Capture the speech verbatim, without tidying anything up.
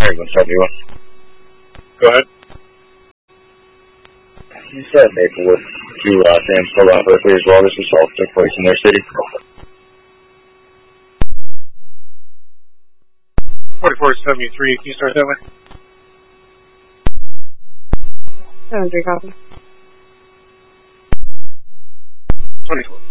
Alright, one seventy-one. Go ahead. You said Maplewood to uh, Sam's Club on Berkeley as well. This assault took place in their city. forty-four seventy-three, can you start that way? seven three, copy. twenty-four.